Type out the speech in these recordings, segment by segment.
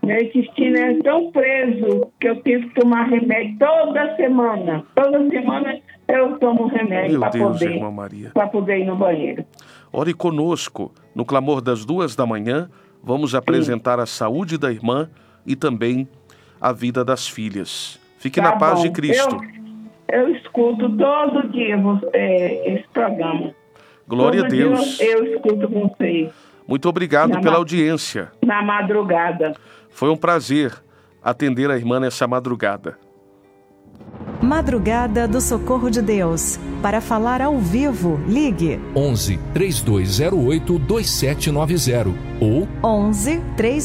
Meu intestino é tão preso que eu tenho que tomar remédio toda semana. Toda semana eu tomo remédio Irmã Maria, para poder ir no banheiro. Ore conosco. No clamor das 2h, vamos apresentar a saúde da irmã e também a vida das filhas. Fique na paz de Cristo. Eu escuto todo dia esse programa. Glória a Deus. Eu escuto vocês. Muito obrigado pela audiência. Na madrugada. Foi um prazer atender a irmã nessa madrugada. Madrugada do Socorro de Deus. Para falar ao vivo, ligue 11 3208 2790 ou 11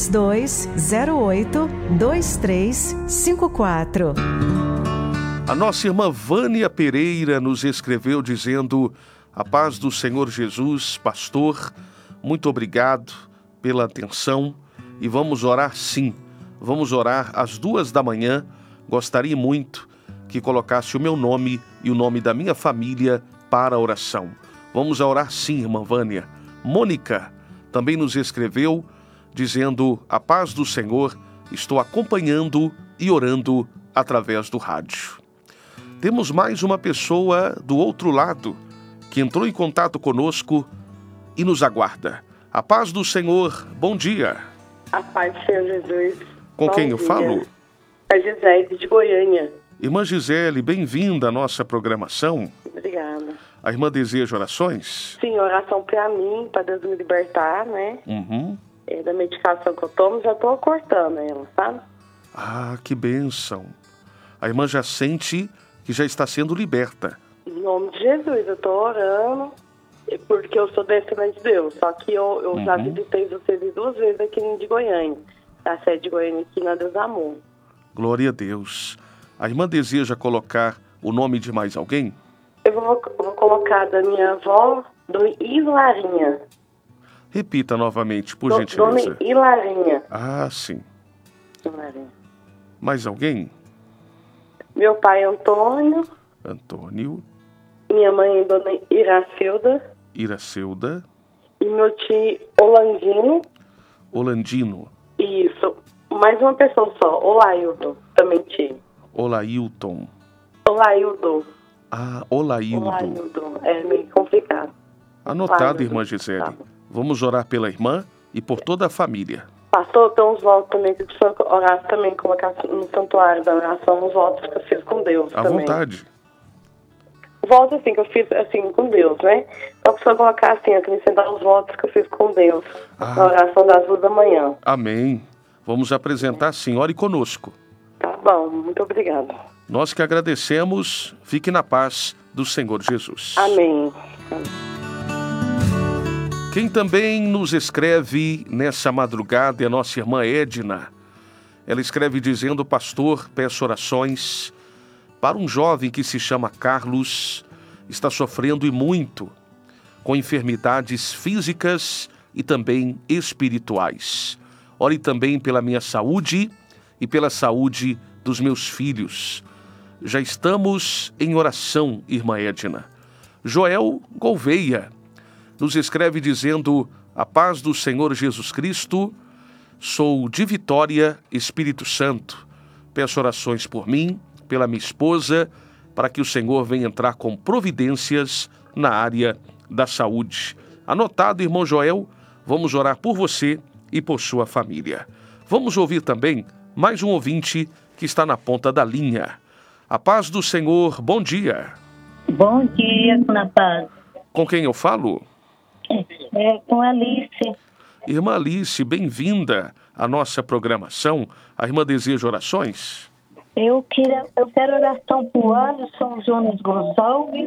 3208 2354. A nossa irmã Vânia Pereira nos escreveu dizendo: a paz do Senhor Jesus, pastor, muito obrigado pela atenção e vamos orar sim. Vamos orar às 2h. Gostaria muito que colocasse o meu nome e o nome da minha família para a oração. Vamos orar sim, irmã Vânia. Mônica também nos escreveu dizendo: a paz do Senhor, estou acompanhando e orando através do rádio. Temos mais uma pessoa do outro lado que entrou em contato conosco e nos aguarda. A paz do Senhor, bom dia. A paz do Senhor Jesus. Com quem eu falo? A Gisele de Goiânia. Irmã Gisele, bem-vinda à nossa programação. Obrigada. A irmã deseja orações? Sim, oração para mim, para Deus me libertar, né? Da medicação que eu tomo, já estou cortando ela, sabe? Ah, que bênção. A irmã já sente que já está sendo liberta. Em nome de Jesus, eu estou orando, porque eu sou descendente de Deus. Só que eu já visitei vocês 2 vezes aqui de Goiânia. A sede de Goiânia aqui na Deus Amor. Glória a Deus. A irmã deseja colocar o nome de mais alguém? Eu vou colocar da minha avó, Dona Hilarinha. Repita novamente, por gentileza. Dona Hilarinha. Ah, sim. Hilarinha. Mais alguém? Meu pai, Antônio. Antônio. Minha mãe, Dona Iracilda. Iracilda. E meu tio, Olandino. Olandino. Isso. Mais uma pessoa só, Olaildo, também tio. Olailton. Olaildo. Ah, Olaildo. Olaildo. É meio complicado. Anotado, Olaildo. irmã Gisele. Vamos orar pela irmã e por toda a família. Pastor, tem uns votos também que o senhor orar também, colocar no santuário da oração, uns votos que eu fiz com Deus à também. Vontade. Votos assim, que eu fiz assim com Deus, né? Então, o senhor colocar assim, acrescentar os votos que eu fiz com Deus na oração das 2h. Amém. Vamos apresentar sim, ore conosco. Tá bom, muito obrigada. Nós que agradecemos, fique na paz do Senhor Jesus. Amém. Quem também nos escreve nessa madrugada é a nossa irmã Edna. Ela escreve dizendo: pastor, peço orações para um jovem que se chama Carlos, está sofrendo e muito com enfermidades físicas e também espirituais. Ore também pela minha saúde e pela saúde dos meus filhos. Já estamos em oração, irmã Edna. Joel Gouveia nos escreve dizendo: a paz do Senhor Jesus Cristo, sou de Vitória, Espírito Santo. Peço orações por mim, pela minha esposa, para que o Senhor venha entrar com providências na área da saúde. Anotado, irmão Joel, vamos orar por você e por sua família. Vamos ouvir também mais um ouvinte que está na ponta da linha. A paz do Senhor, bom dia. Bom dia, na paz. Com quem eu falo? Com a Alice. Irmã Alice, bem-vinda à nossa programação. A irmã deseja orações? Eu quero oração para o Alisson Jonas Gonçalves.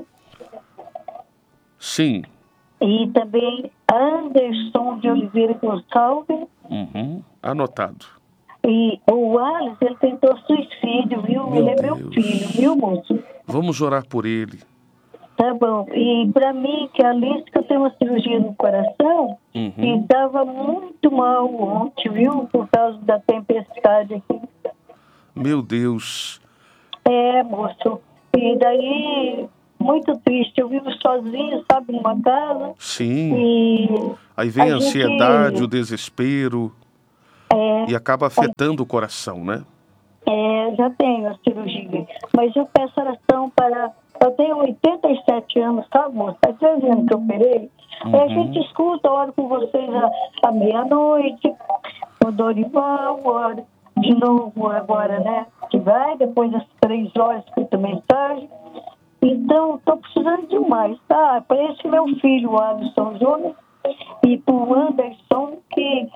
Sim. E também Anderson de Oliveira Gonçalves. Anotado. E o Alisson, ele tentou suicídio, viu? Ele é meu filho, viu, moço? Vamos orar por ele. Tá bom. E para mim, que a Alice, que eu tenho uma cirurgia no coração, e estava muito mal ontem, viu? Por causa da tempestade aqui. Meu Deus. É, moço. E daí, muito triste. Eu vivo sozinho, sabe, numa casa. Sim. E aí vem a ansiedade, o desespero. e acaba afetando o coração, né? Já tenho a cirurgia, mas eu peço oração para... Eu tenho 87 anos, tá, moça? Faz 13 anos que eu operei. A gente escuta, oro com vocês à meia-noite, o Dorival, oro de novo agora, né? Que vai, depois das 3 horas, escuta mensagem. Então, estou precisando demais, tá? Para esse meu filho, o Alisson Júnior, e para o Anderson, que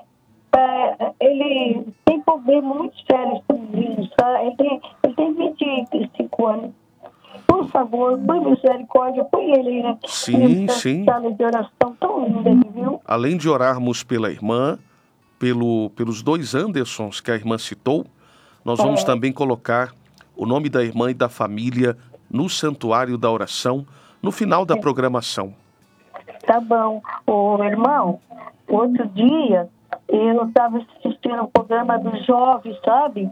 ele tem problema muito sério com isso, tá? Ele tem 25 anos. Por favor, por misericórdia, põe ele aí, né? Sim, sim. Sala de oração tão linda, viu? Além de orarmos pela irmã, pelos 2 Andersons que a irmã citou, nós vamos também colocar o nome da irmã e da família no santuário da oração, no final da programação. Tá bom. Ô, irmão, outro dia eu estava assistindo um programa dos jovens, sabe?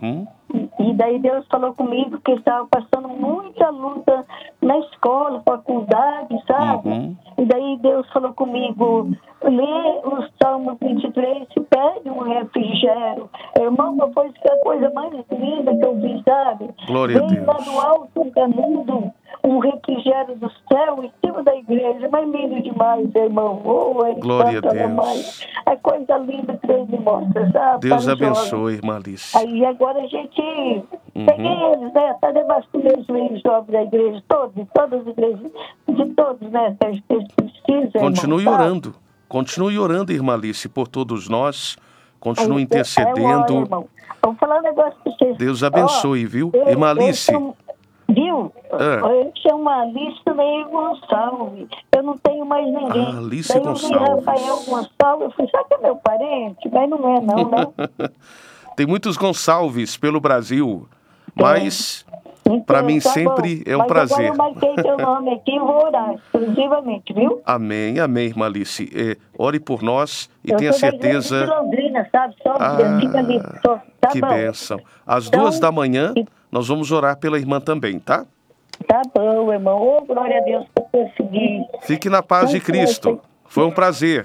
E daí Deus falou comigo que estava passando muita luta na escola, faculdade, sabe? E daí Deus falou comigo, lê os Salmos 23 e pede um refrigério. Irmão, foi a coisa mais linda que eu vi, sabe? Glória a Deus. Vem lá do alto canudo, um refrigério do céu em cima da igreja, mas lindo demais, irmão. Glória a Deus. É coisa linda que Deus me mostra, sabe? Deus abençoe, irmã Alice. Aí agora a gente peguei eles, né? Está debaixo do meu joelho, jovens da igreja, todas as igrejas, de todos, né? Que a gente precisa. Continue orando. Continue orando, irmã Alice, por todos nós. Continue intercedendo. Irmão. Vou falar um negócio para vocês. Deus abençoe, viu? Irmã Alice. Viu? Eu chamo a Alice meio Gonçalves. Eu não tenho mais ninguém. Alice daí Gonçalves. Eu vi Rafael Gonçalves. Eu falei, será que é meu parente? Mas não é, não, né? Tem muitos Gonçalves pelo Brasil, mas então, para mim sempre é um prazer. Agora eu marquei teu nome aqui e vou orar exclusivamente, viu? Amém, amém, irmã Alice. Ore por nós e tenha certeza... Eu sou da igreja de Londrina, sabe? Fica ali. Tá que bom. bênção. Às 2 da manhã, nós vamos orar pela irmã também, tá? Tá bom, irmão. Glória a Deus que eu consegui. Fique na paz de Cristo. Foi um prazer.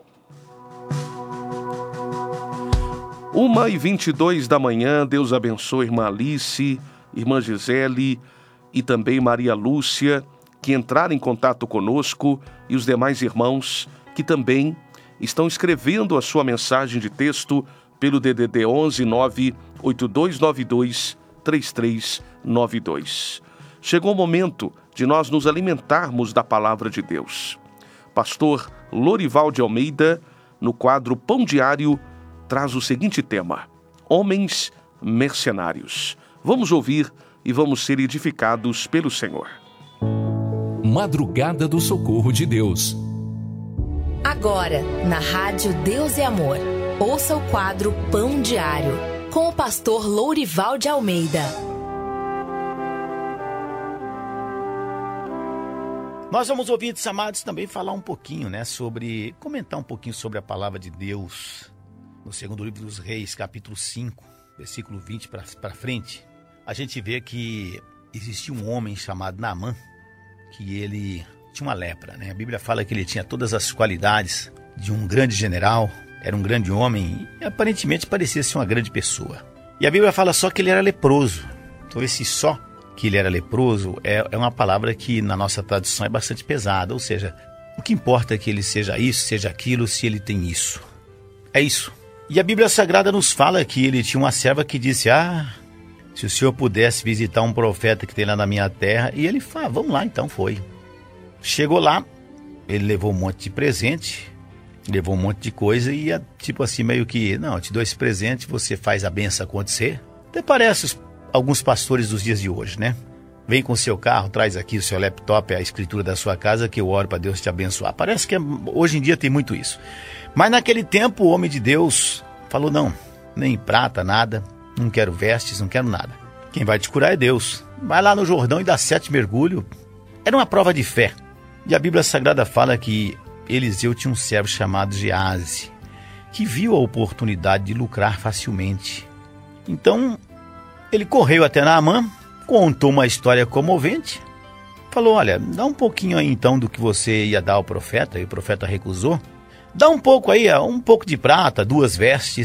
1h22 da manhã, Deus abençoe irmã Alice, irmã Gisele e também Maria Lúcia, que entraram em contato conosco, e os demais irmãos que também estão escrevendo a sua mensagem de texto pelo DDD 11 98292 3392. Chegou o momento de nós nos alimentarmos da palavra de Deus. Pastor Lorival de Almeida, no quadro Pão Diário, traz o seguinte tema: Homens Mercenários. Vamos ouvir e vamos ser edificados pelo Senhor. Madrugada do Socorro de Deus. Agora, na Rádio Deus e Amor, ouça o quadro Pão Diário, com o pastor Lourival de Almeida. Nós vamos, ouvintes amados, também falar um pouquinho, comentar um pouquinho sobre a palavra de Deus. No segundo livro dos Reis, capítulo 5, versículo 20 para frente, a gente vê que existia um homem chamado Naamã, que ele tinha uma lepra, A Bíblia fala que ele tinha todas as qualidades de um grande general, era um grande homem e aparentemente parecia ser uma grande pessoa. E a Bíblia fala só que ele era leproso. Então esse só que ele era leproso é uma palavra que na nossa tradução é bastante pesada, ou seja, o que importa é que ele seja isso, seja aquilo, se ele tem isso. É isso. E a Bíblia Sagrada nos fala que ele tinha uma serva que disse, se o senhor pudesse visitar um profeta que tem lá na minha terra, e ele fala, vamos lá, então foi. Chegou lá, ele levou um monte de presente, levou um monte de coisa e tipo assim, meio que, não, eu te dou esse presente, você faz a benção acontecer. Até parece alguns pastores dos dias de hoje, Vem com o seu carro, traz aqui o seu laptop, a escritura da sua casa, que eu oro para Deus te abençoar. Parece que hoje em dia tem muito isso. Mas naquele tempo o homem de Deus falou, não, nem prata, nada, não quero vestes, não quero nada. Quem vai te curar é Deus. Vai lá no Jordão e dá 7 mergulhos. Era uma prova de fé. E a Bíblia Sagrada fala que Eliseu tinha um servo chamado Geazi, que viu a oportunidade de lucrar facilmente. Então, ele correu até Naamã, contou uma história comovente, falou, olha, dá um pouquinho aí então do que você ia dar ao profeta, e o profeta recusou. Dá um pouco aí, um pouco de prata, 2 vestes,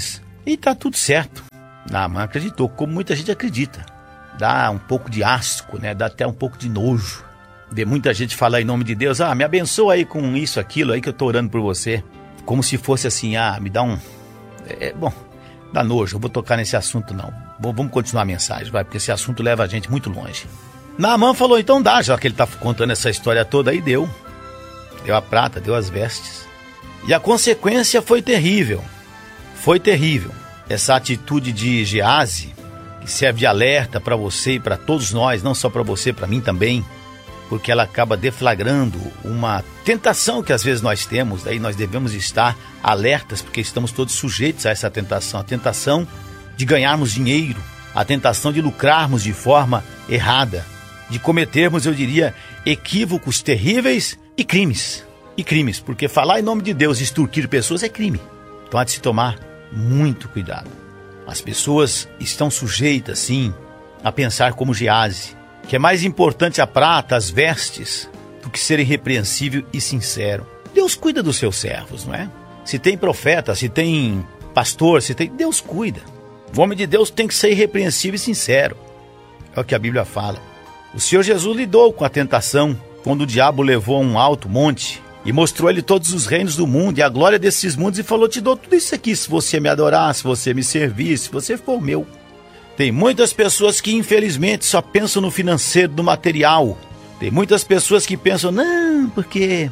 E tá tudo certo. Naamã acreditou, como muita gente acredita. Dá um pouco de asco, né? Dá até um pouco de nojo. Ver muita gente falar em nome de Deus, me abençoa aí com isso, aquilo aí que eu tô orando por você. Como se fosse assim, me dá um... Bom, dá nojo, eu vou tocar nesse assunto não. Vamos continuar a mensagem, vai, porque esse assunto leva a gente muito longe. Naamã falou, então dá, já que ele tá contando essa história toda aí, deu. Deu a prata, deu as vestes. E a consequência foi terrível. Foi terrível. Essa atitude de Geazi, que serve de alerta para você e para todos nós, não só para você, para mim também, porque ela acaba deflagrando uma tentação que às vezes nós temos, daí nós devemos estar alertas, porque estamos todos sujeitos a essa tentação, a tentação de ganharmos dinheiro, a tentação de lucrarmos de forma errada, de cometermos, eu diria, equívocos terríveis e crimes, porque falar em nome de Deus e extorquir pessoas é crime, então há de se tomar muito cuidado. As pessoas estão sujeitas, sim, a pensar como Geazi, que é mais importante a prata, as vestes, do que ser irrepreensível e sincero. Deus cuida dos seus servos, não é? Se tem profeta, se tem pastor, Deus cuida. O homem de Deus tem que ser irrepreensível e sincero. É o que a Bíblia fala. O Senhor Jesus lidou com a tentação quando o diabo levou a um alto monte e mostrou a ele todos os reinos do mundo e a glória desses mundos e falou, te dou tudo isso aqui se você me adorar, se você me servir, se você for meu. Tem muitas pessoas que infelizmente só pensam no financeiro, no material. Tem muitas pessoas que pensam, não, porque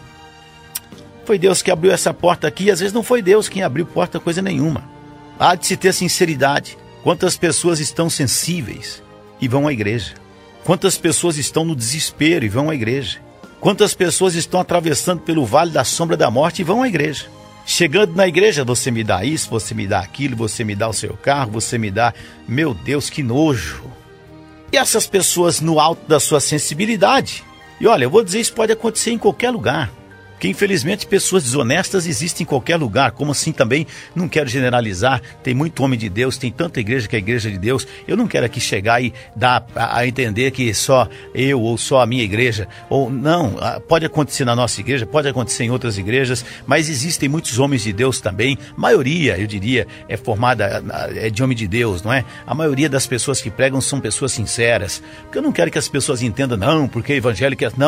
foi Deus que abriu essa porta aqui, e às vezes não foi Deus quem abriu porta coisa nenhuma. Há de se ter sinceridade. Quantas pessoas estão sensíveis e vão à igreja? Quantas pessoas estão no desespero e vão à igreja? Quantas pessoas estão atravessando pelo vale da sombra da morte e vão à igreja? Chegando na igreja, você me dá isso, você me dá aquilo, você me dá o seu carro, você me dá... Meu Deus, que nojo! E essas pessoas no alto da sua sensibilidade? E olha, eu vou dizer, isso pode acontecer em qualquer lugar. Porque infelizmente pessoas desonestas existem em qualquer lugar. Como assim também? Não quero generalizar. Tem muito homem de Deus, tem tanta igreja que é a igreja de Deus. Eu não quero aqui chegar e dar a entender que só eu ou só a minha igreja. Ou não, pode acontecer na nossa igreja, pode acontecer em outras igrejas, mas existem muitos homens de Deus também. A maioria, eu diria, é formada de homem de Deus, não é? A maioria das pessoas que pregam são pessoas sinceras. Porque eu não quero que as pessoas entendam, não, porque evangélico é...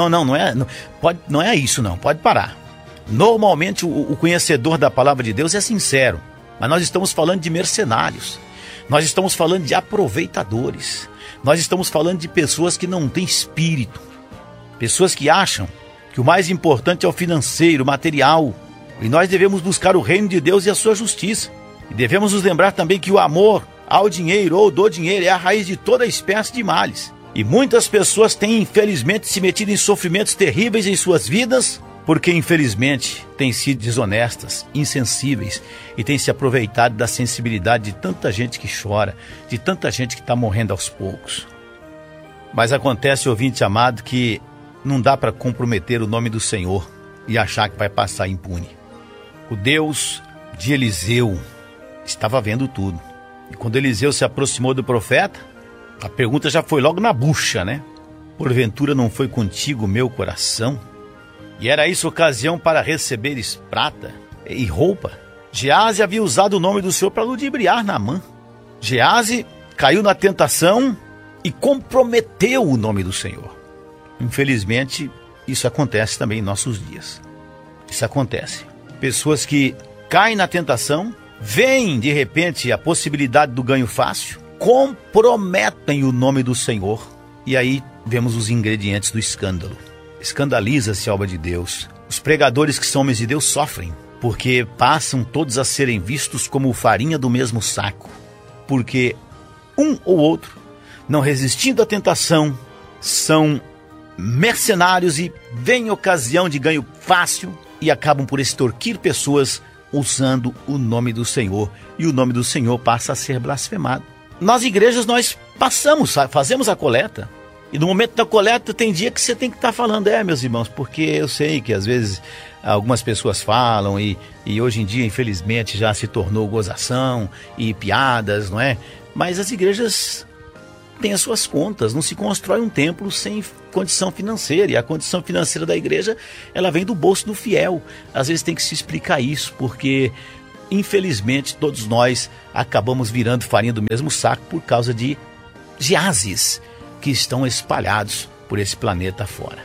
Não é isso não, pode parar. Normalmente o conhecedor da palavra de Deus é sincero, mas nós estamos falando de mercenários, nós estamos falando de aproveitadores, nós estamos falando de pessoas que não têm espírito, pessoas que acham que o mais importante é o financeiro, o material, e nós devemos buscar o reino de Deus e a sua justiça, e devemos nos lembrar também que o amor ao dinheiro ou do dinheiro é a raiz de toda espécie de males, e muitas pessoas têm infelizmente se metido em sofrimentos terríveis em suas vidas, porque infelizmente têm sido desonestas, insensíveis e têm se aproveitado da sensibilidade de tanta gente que chora, de tanta gente que está morrendo aos poucos. Mas acontece, ouvinte amado, que não dá para comprometer o nome do Senhor e achar que vai passar impune. O Deus de Eliseu estava vendo tudo. E quando Eliseu se aproximou do profeta, a pergunta já foi logo na bucha, né? Porventura não foi contigo o meu coração? E era isso ocasião para receberes prata e roupa? Geazi havia usado o nome do Senhor para ludibriar Naamã. Geazi caiu na tentação e comprometeu o nome do Senhor. Infelizmente, isso acontece também em nossos dias. Isso acontece. Pessoas que caem na tentação, veem de repente a possibilidade do ganho fácil, comprometem o nome do Senhor. E aí vemos os ingredientes do escândalo. Escandaliza-se a obra de Deus. Os pregadores que são homens de Deus sofrem, porque passam todos a serem vistos como farinha do mesmo saco. Porque um ou outro, não resistindo à tentação, são mercenários e veem ocasião de ganho fácil e acabam por extorquir pessoas usando o nome do Senhor. E o nome do Senhor passa a ser blasfemado. Nas igrejas nós fazemos a coleta. E no momento da coleta tem dia que você tem que estar falando, meus irmãos, porque eu sei que às vezes algumas pessoas falam e hoje em dia, infelizmente, já se tornou gozação e piadas, não é? Mas as igrejas têm as suas contas, não se constrói um templo sem condição financeira, e a condição financeira da igreja, ela vem do bolso do fiel. Às vezes tem que se explicar isso, porque infelizmente, todos nós acabamos virando farinha do mesmo saco por causa de Geases que estão espalhados por esse planeta fora.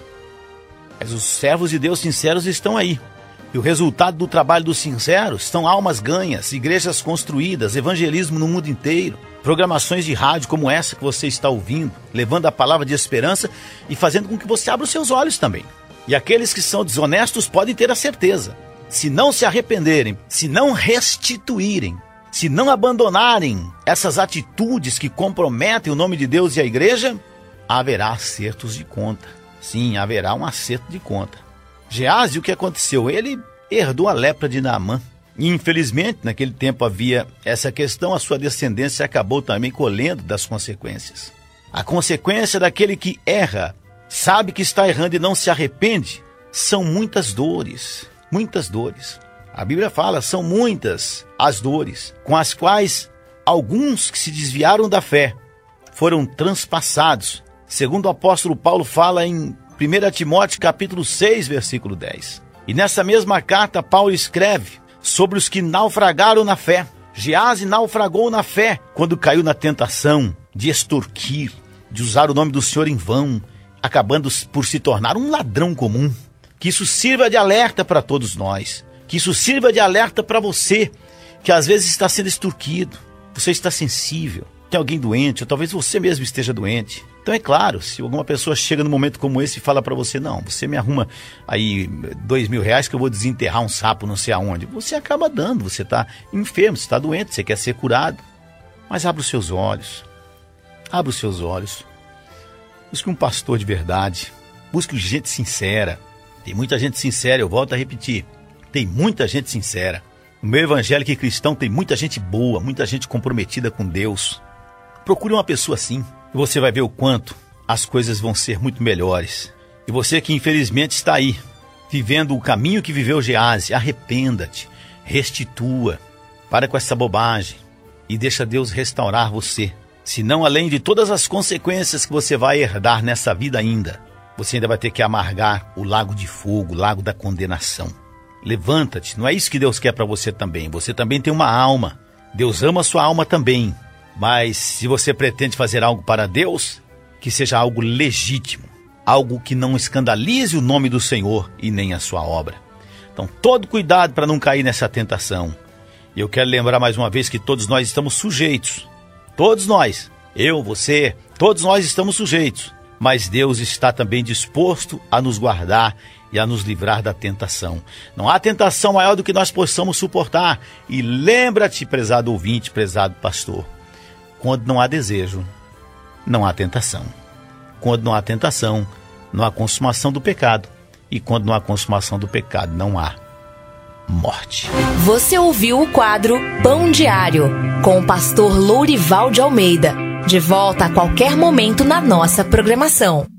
Mas os servos de Deus sinceros estão aí. E o resultado do trabalho dos sinceros são almas ganhas, igrejas construídas, evangelismo no mundo inteiro, programações de rádio como essa que você está ouvindo, levando a palavra de esperança e fazendo com que você abra os seus olhos também. E aqueles que são desonestos podem ter a certeza, se não se arrependerem, se não restituírem, se não abandonarem essas atitudes que comprometem o nome de Deus e a igreja, haverá acertos de conta. Sim, haverá um acerto de conta. Gease, o que aconteceu? Ele herdou a lepra de Naamã. E, infelizmente, naquele tempo havia essa questão, a sua descendência acabou também colhendo das consequências. A consequência daquele que erra, sabe que está errando e não se arrepende, são muitas dores, muitas dores. A Bíblia fala, são muitas as dores com as quais alguns que se desviaram da fé foram transpassados, segundo o apóstolo Paulo fala em 1 Timóteo capítulo 6, versículo 10. E nessa mesma carta, Paulo escreve sobre os que naufragaram na fé. Gease naufragou na fé quando caiu na tentação de extorquir, de usar o nome do Senhor em vão, acabando por se tornar um ladrão comum. Que isso sirva de alerta para todos nós. Que isso sirva de alerta para você, que às vezes está sendo extorquido. Você está sensível. Tem alguém doente, ou talvez você mesmo esteja doente. Então é claro, se alguma pessoa chega num momento como esse e fala para você, não, você me arruma aí R$2.000 que eu vou desenterrar um sapo não sei aonde. Você acaba dando, você está enfermo, você está doente, você quer ser curado. Mas abra os seus olhos. Abra os seus olhos. Busque um pastor de verdade. Busque gente sincera. Tem muita gente sincera, eu volto a repetir. Tem muita gente sincera. No meio evangélico e cristão tem muita gente boa, muita gente comprometida com Deus. Procure uma pessoa assim e você vai ver o quanto as coisas vão ser muito melhores. E você que infelizmente está aí, vivendo o caminho que viveu Gease, arrependa-te, restitua, para com essa bobagem e deixa Deus restaurar você. Senão, além de todas as consequências que você vai herdar nessa vida ainda, você ainda vai ter que amargar o lago de fogo, o lago da condenação. Levanta-te, não é isso que Deus quer para você também. Você também tem uma alma. Deus ama a sua alma também. Mas se você pretende fazer algo para Deus, que seja algo legítimo, algo que não escandalize o nome do Senhor e nem a sua obra. Então, todo cuidado para não cair nessa tentação. E eu quero lembrar mais uma vez que todos nós estamos sujeitos. Todos nós, eu, você, todos nós estamos sujeitos. Mas Deus está também disposto a nos guardar e a nos livrar da tentação. Não há tentação maior do que nós possamos suportar. E lembra-te, prezado ouvinte, prezado pastor, quando não há desejo, não há tentação. Quando não há tentação, não há consumação do pecado. E quando não há consumação do pecado, não há morte. Você ouviu o quadro Pão Diário, com o pastor Lourival de Almeida. De volta a qualquer momento na nossa programação.